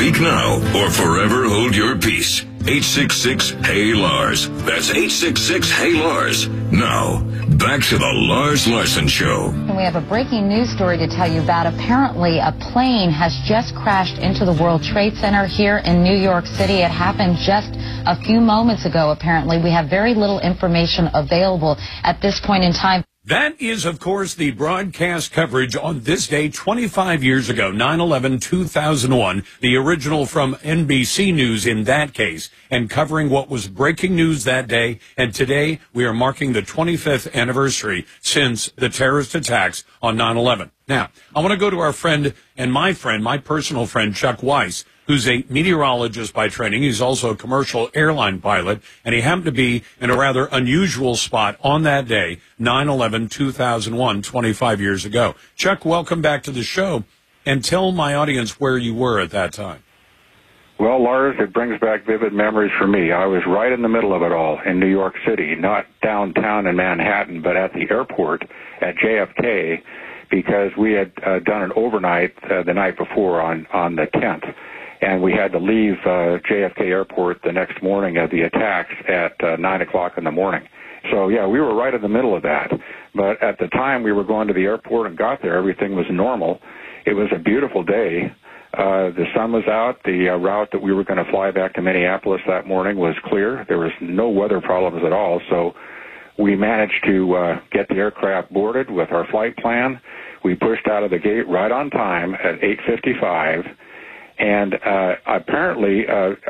Speak now or forever hold your peace. 866-HEY-LARS. That's 866-HEY-LARS. Now, back to the Lars Larson Show. And we have a breaking news story to tell you about. Apparently, a plane has just crashed into the World Trade Center here in New York City. It happened just a few moments ago, apparently. We have very little information available at this point in time. That is, of course, the broadcast coverage on this day 25 years ago, 9/11/2001, the original from NBC News in that case, and covering what was breaking news that day. And today we are marking the 25th anniversary since the terrorist attacks on 9/11. Now, I want to go to our friend, my personal friend, Chuck Weiss, who's a meteorologist by training. He's also a commercial airline pilot, and he happened to be in a rather unusual spot on that day, 9/11/2001, 25 years ago. Chuck, welcome back to the show, and tell my audience where you were at that time. Well, Lars, it brings back vivid memories for me. I was right in the middle of it all in New York City, not downtown in Manhattan, but at the airport at JFK, because we had done an overnight the night before on the 10th. And we had to leave JFK Airport the next morning of the attacks at 9 o'clock in the morning. So, yeah, we were right in the middle of that. But at the time we were going to the airport and got there, everything was normal. It was a beautiful day. The sun was out. The route that we were going to fly back to Minneapolis that morning was clear. There was no weather problems at all. So we managed to get the aircraft boarded with our flight plan. We pushed out of the gate right on time at 8:55. And apparently,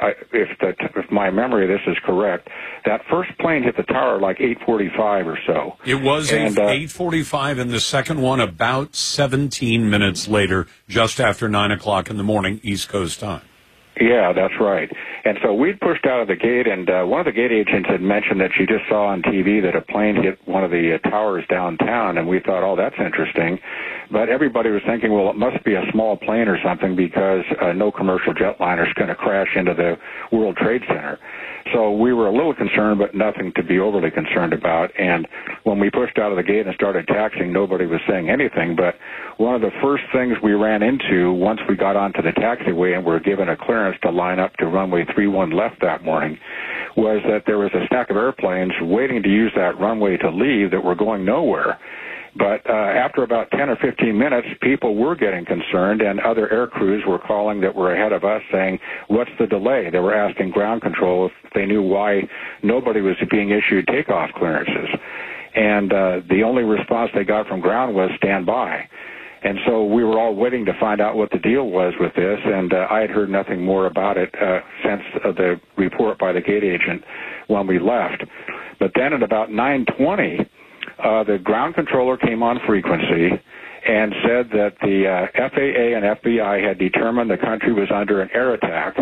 if my memory of this is correct, that first plane hit the tower like 8:45 or so. It was 8:45, and the second one about 17 minutes later, just after 9 o'clock in the morning, East Coast time. Yeah, that's right. And so we'd pushed out of the gate, and one of the gate agents had mentioned that she just saw on TV that a plane hit one of the towers downtown, and we thought, oh, that's interesting. But everybody was thinking, well, it must be a small plane or something because no commercial jetliner is going to crash into the World Trade Center. So we were a little concerned, but nothing to be overly concerned about. And when we pushed out of the gate and started taxiing, nobody was saying anything. But one of the first things we ran into once we got onto the taxiway and were given a clearance to line up to runway 31 left that morning was that there was a stack of airplanes waiting to use that runway to leave that were going nowhere. But after about 10 or 15 minutes, people were getting concerned, and other air crews were calling that were ahead of us saying, what's the delay? They were asking ground control if they knew why nobody was being issued takeoff clearances. And the only response they got from ground was stand by. And so we were all waiting to find out what the deal was with this, and I had heard nothing more about it since the report by the gate agent when we left. But then at about 9:20, the ground controller came on frequency and said that the FAA and FBI had determined the country was under an air attack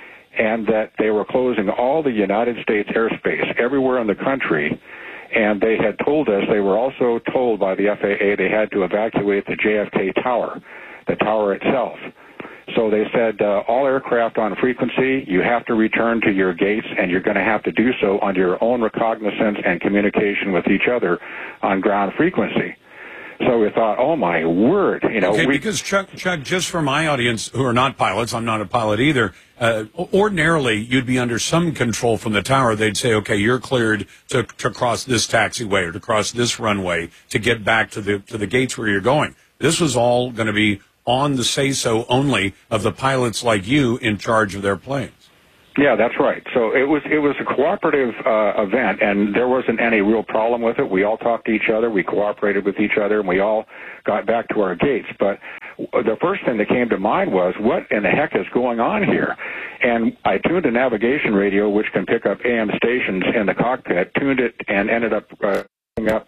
and that they were closing all the United States airspace everywhere in the country. And they had told us, they were also told by the FAA they had to evacuate the JFK Tower, the tower itself. So they said, all aircraft on frequency, you have to return to your gates, and you're going to have to do so under your own recognizance and communication with each other on ground frequency. So we thought, oh, my word. Okay, because, Chuck, just for my audience who are not pilots, I'm not a pilot either, ordinarily you'd be under some control from the tower. They'd say, okay, you're cleared to cross this taxiway or to cross this runway to get back to the gates where you're going. This was all going to be on the say-so only of the pilots like you in charge of their planes. Yeah, that's right. So it was a cooperative event, and there wasn't any real problem with it. We all talked to each other, we cooperated with each other, and we all got back to our gates. But the first thing that came to mind was, what in the heck is going on here? And I tuned a navigation radio, which can pick up AM stations in the cockpit, tuned it, and ended up up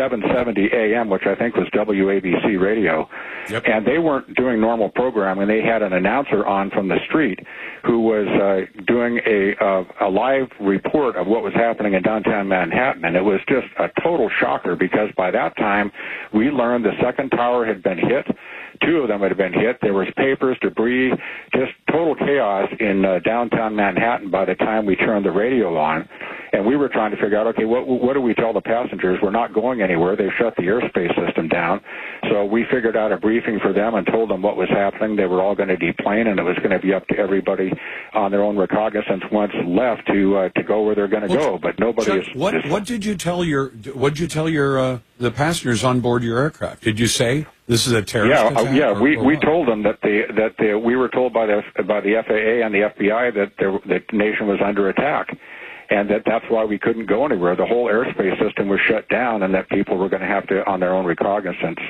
770 AM, which I think was WABC radio. Yep. And they weren't doing normal programming. They had an announcer on from the street who was doing a live report of what was happening in downtown Manhattan. And it was just a total shocker because by that time we learned the second tower had been hit. Two of them had been hit. There was papers, debris, just total chaos in downtown Manhattan by the time we turned the radio on. And we were trying to figure out, okay, what do we tell the passengers? We're not going anywhere. They've shut the airspace system down. So we figured out a briefing for them and told them what was happening. They were all going to deplane, and it was going to be up to everybody on their own recognizance once left to go where they're going to go. But nobody Chuck, what did you tell the passengers on board your aircraft? Did you say this is a terrorist attack? We told them that we were told by the FAA and the FBI that the nation was under attack, and that's why we couldn't go anywhere. The whole airspace system was shut down, and that people were going to have to, on their own recognizance,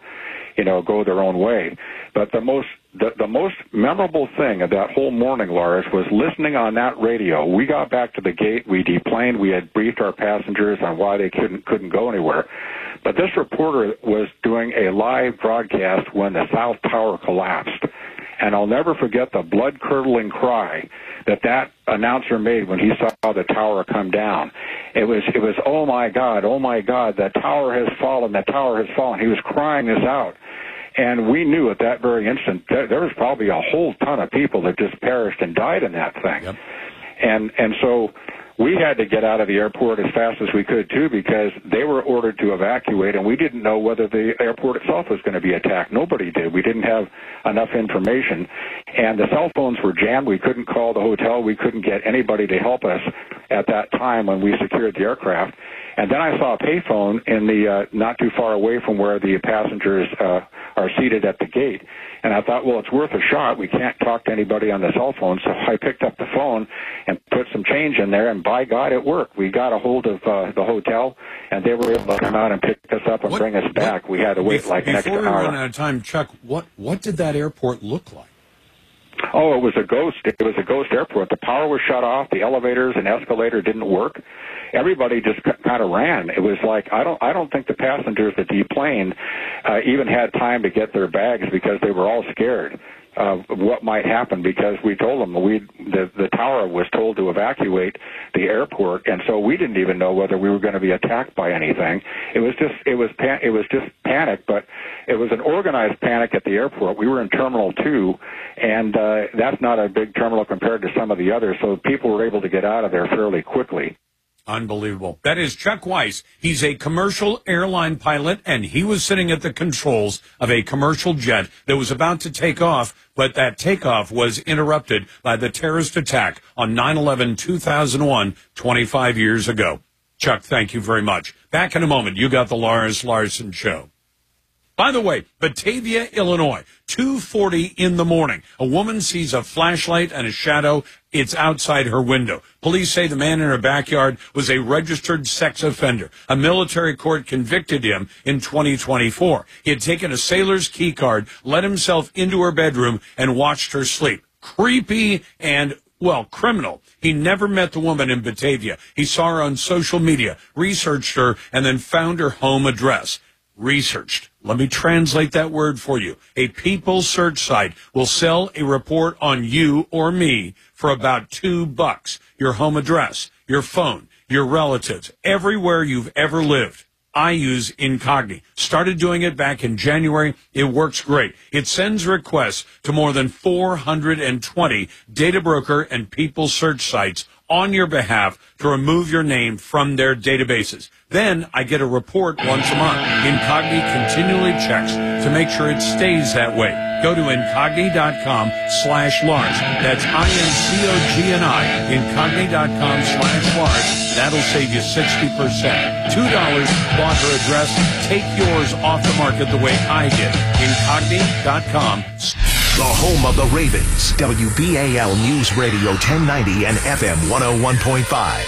go their own way. But the most memorable thing of that whole morning, Lars, was listening on that radio. We got back to the gate, we deplaned, we had briefed our passengers on why they couldn't go anywhere. But this reporter was doing a live broadcast when the South Tower collapsed. And I'll never forget the blood-curdling cry that announcer made when he saw the tower come down. It was, oh my God, the tower has fallen, the tower has fallen. He was crying this out. And we knew at that very instant there was probably a whole ton of people that just perished and died in that thing. Yep. And so we had to get out of the airport as fast as we could, too, because they were ordered to evacuate, and we didn't know whether the airport itself was going to be attacked. Nobody did. We didn't have enough information. And the cell phones were jammed. We couldn't call the hotel. We couldn't get anybody to help us at that time when we secured the aircraft. And then I saw a payphone in the not too far away from where the passengers are seated at the gate. And I thought, well, it's worth a shot. We can't talk to anybody on the cell phone. So I picked up the phone and put some change in there, and by God, it worked. We got a hold of the hotel, and they were able to come out and pick us up and bring us back. We had to wait like an extra hour. Before we run out of time, Chuck, what did that airport look like? Oh, it was a ghost. It was a ghost airport. The power was shut off. The elevators and escalator didn't work. Everybody just kind of ran. It was like I don't think the passengers that deplaned even had time to get their bags because they were all scared of what might happen, because we told them the tower was told to evacuate the airport, and so we didn't even know whether we were going to be attacked by anything. It was just panic, but it was an organized panic at the airport. We were in Terminal 2, and that's not a big terminal compared to some of the others, so people were able to get out of there fairly quickly. Unbelievable. That is Chuck Weiss. He's a commercial airline pilot, and he was sitting at the controls of a commercial jet that was about to take off, but that takeoff was interrupted by the terrorist attack on 9/11/2001, 25 years ago. Chuck, thank you very much. Back in a moment. You got the Lars Larson Show. By the way, Batavia, Illinois, 2:40 in the morning. A woman sees a flashlight and a shadow. It's outside her window. Police say the man in her backyard was a registered sex offender. A military court convicted him in 2024. He had taken a sailor's key card, let himself into her bedroom, and watched her sleep. Creepy and, well, criminal. He never met the woman in Batavia. He saw her on social media, researched her, and then found her home address. Researched. Let me translate that word for you. A People search site will sell a report on you or me for about $2. Your home address, your phone, your relatives, everywhere you've ever lived. I use Incogni. Started doing it back in January. It works great. It sends requests to more than 420 data broker and People search sites on your behalf to remove your name from their databases. Then I get a report once a month. Incogni continually checks to make sure it stays that way. Go to Incogni.com/Lars. That's INCOGNI. Incogni.com/Lars. That'll save you 60%. $2 bought her address. Take yours off the market the way I did. Incogni.com. The home of the Ravens. WBAL News Radio 1090 and FM 101.5.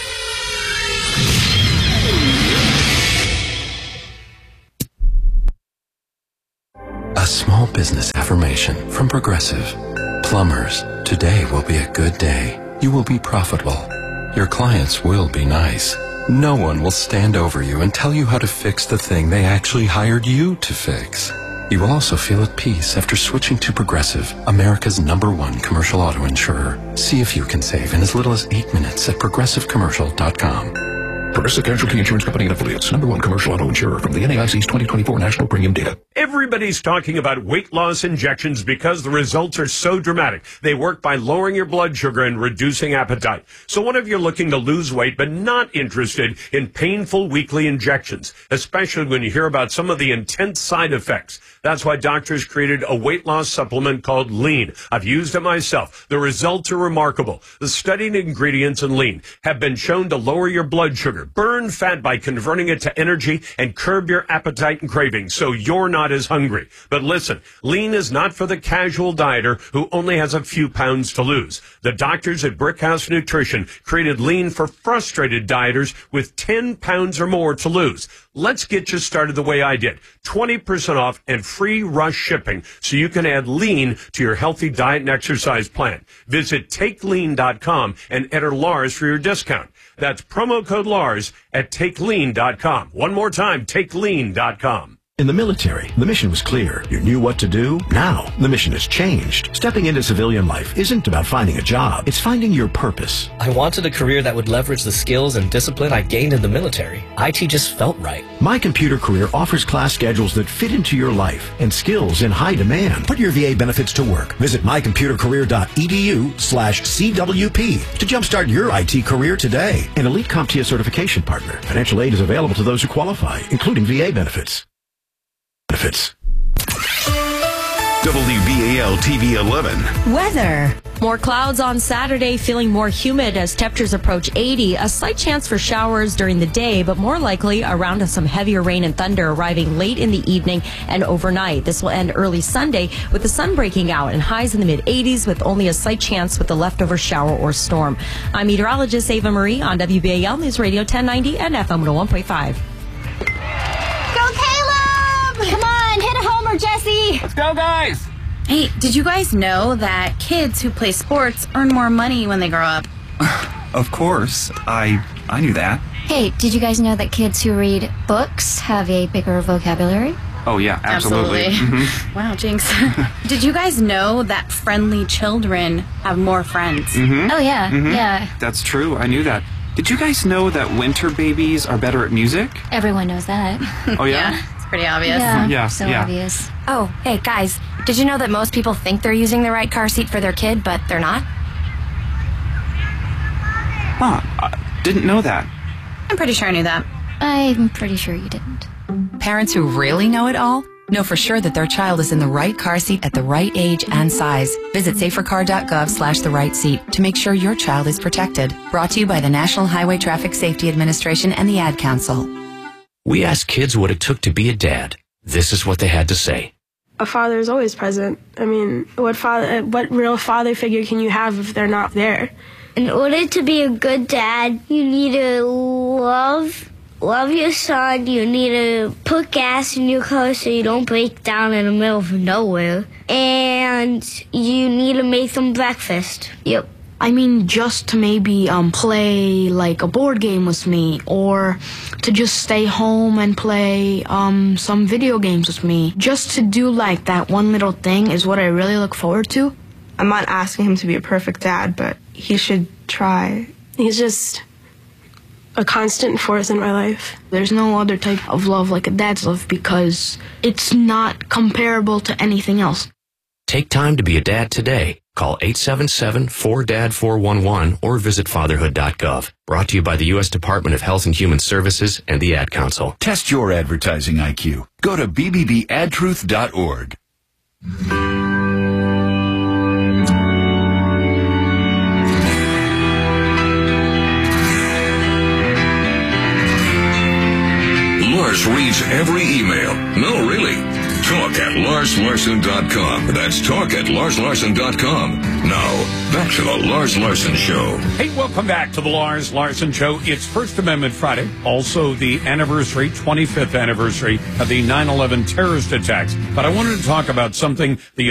A small business affirmation from Progressive. Plumbers, today will be a good day. You will be profitable. Your clients will be nice. No one will stand over you and tell you how to fix the thing they actually hired you to fix. You will also feel at peace after switching to Progressive, America's #1 commercial auto insurer. See if you can save in as little as 8 minutes at progressivecommercial.com. Progressive Casualty Insurance Company and Affiliates, #1 commercial auto insurer from the NAIC's 2024 National Premium Data. Everybody's talking about weight loss injections because the results are so dramatic. They work by lowering your blood sugar and reducing appetite. So what if you're looking to lose weight but not interested in painful weekly injections, especially when you hear about some of the intense side effects? That's why doctors created a weight loss supplement called Lean. I've used it myself. The results are remarkable. The studied ingredients in Lean have been shown to lower your blood sugar, burn fat by converting it to energy, and curb your appetite and cravings, so you're not as hungry. But listen, Lean is not for the casual dieter who only has a few pounds to lose. The doctors at Brickhouse Nutrition created Lean for frustrated dieters with 10 pounds or more to lose. Let's get you started the way I did. 20% off and free rush shipping so you can add Lean to your healthy diet and exercise plan. Visit TakeLean.com and enter Lars for your discount. That's promo code Lars at TakeLean.com. One more time, TakeLean.com. In the military, the mission was clear. You knew what to do. Now, the mission has changed. Stepping into civilian life isn't about finding a job. It's finding your purpose. I wanted a career that would leverage the skills and discipline I gained in the military. IT just felt right. My Computer Career offers class schedules that fit into your life and skills in high demand. Put your VA benefits to work. Visit mycomputercareer.edu/CWP to jumpstart your IT career today. An Elite CompTIA certification partner. Financial aid is available to those who qualify, including VA benefits. WBAL TV 11. Weather. More clouds on Saturday, feeling more humid as temperatures approach 80. A slight chance for showers during the day, but more likely around some heavier rain and thunder arriving late in the evening and overnight. This will end early Sunday with the sun breaking out and highs in the mid-80s with only a slight chance with a leftover shower or storm. I'm meteorologist Ava Marie on WBAL News Radio 1090 and FM 101.5. Come on, hit a homer, Jesse. Let's go, guys. Hey, did you guys know that kids who play sports earn more money when they grow up? Of course. I knew that. Hey, did you guys know that kids who read books have a bigger vocabulary? Oh, yeah, absolutely. Mm-hmm. Wow, Jinx. Did you guys know that friendly children have more friends? Mm-hmm. Oh, yeah, yeah. That's true. I knew that. Did you guys know that winter babies are better at music? Everyone knows that. Oh, yeah? Pretty obvious. Yeah, so obvious. Oh, hey, guys, did you know that most people think they're using the right car seat for their kid, but they're not? Huh, didn't know that. I'm pretty sure I knew that. I'm pretty sure you didn't. Parents who really know it all know for sure that their child is in the right car seat at the right age and size. Visit safercar.gov/the right seat to make sure your child is protected. Brought to you by the National Highway Traffic Safety Administration and the Ad Council. We asked kids what it took to be a dad. This is what they had to say. A father is always present. I mean, what real father figure can you have if they're not there? In order to be a good dad, you need to love your son. You need to put gas in your car so you don't break down in the middle of nowhere. And you need to make them breakfast. Yep. I mean, just to maybe play like a board game with me, or to just stay home and play some video games with me. Just to do like that one little thing is what I really look forward to. I'm not asking him to be a perfect dad, but he should try. He's just a constant force in my life. There's no other type of love like a dad's love because it's not comparable to anything else. Take time to be a dad today. Call 877-4DAD-411 or visit fatherhood.gov. Brought to you by the U.S. Department of Health and Human Services and the Ad Council. Test your advertising IQ. Go to bbbadtruth.org. Lars reads every email. No, really. Talk at LarsLarson.com. That's talk at LarsLarson.com. Now, back to the Lars Larson Show. Hey, welcome back to the Lars Larson Show. It's First Amendment Friday, also the 25th anniversary of the 9/11 terrorist attacks. But I wanted to talk about something the